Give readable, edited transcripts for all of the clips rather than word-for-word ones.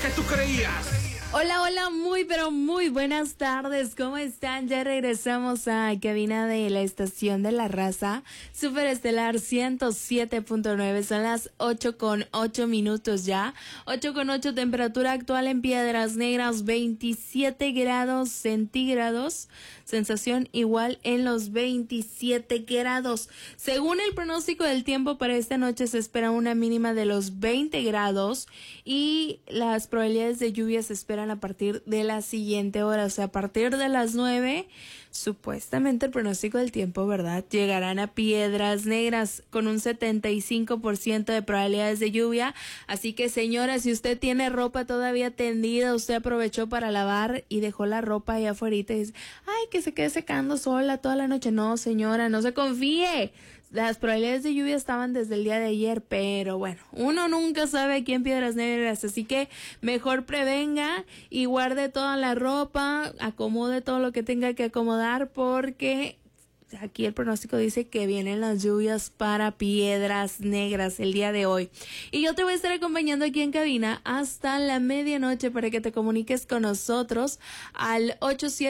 que tú creías. Hola, hola, muy pero muy buenas tardes, ¿cómo están? Ya regresamos a cabina de la estación de la raza, Super Estelar 107.9, son las 8:08 ya, 8:08 temperatura actual en Piedras Negras, 27 grados centígrados, sensación igual en los 27 grados. Según el pronóstico del tiempo para esta noche se espera una mínima de los 20 grados y las probabilidades de lluvia se esperan a partir de la siguiente hora, o sea, a partir de las 9, supuestamente el pronóstico del tiempo, ¿verdad? Llegarán a Piedras Negras con un 75% de probabilidades de lluvia, así que señora, si usted tiene ropa todavía tendida, usted aprovechó para lavar y dejó la ropa ahí afuera y dice, ay, que se quede secando sola toda la noche. No, señora, no se confíe. Las probabilidades de lluvia estaban desde el día de ayer, pero bueno, uno nunca sabe aquí en Piedras Negras, así que mejor prevenga y guarde toda la ropa, acomode todo lo que tenga que acomodar, porque aquí el pronóstico dice que vienen las lluvias para Piedras Negras el día de hoy. Y yo te voy a estar acompañando aquí en cabina hasta la medianoche para que te comuniques con nosotros al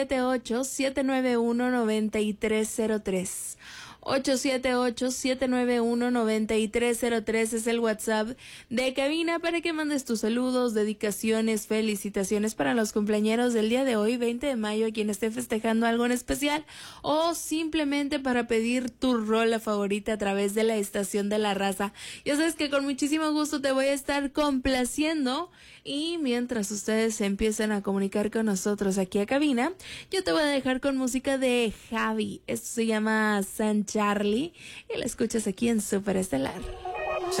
878-791-9303. 878-791-9303 es el WhatsApp de cabina para que mandes tus saludos, dedicaciones, felicitaciones para los cumpleañeros del día de hoy, 20 de mayo, a quien esté festejando algo en especial, o simplemente para pedir tu rola favorita a través de la estación de la raza. Ya sabes que con muchísimo gusto te voy a estar complaciendo, y mientras ustedes se empiezan a comunicar con nosotros aquí a cabina, yo te voy a dejar con música de Javi. Esto se llama San Charlie y la escuchas aquí en Super Estelar.